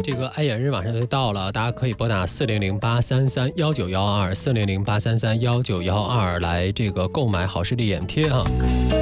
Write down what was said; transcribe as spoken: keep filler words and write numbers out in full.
这个爱眼日马上就到了，大家可以拨打四零零八三三幺九幺二四零零八三三幺九幺二来这个购买好视力眼贴啊。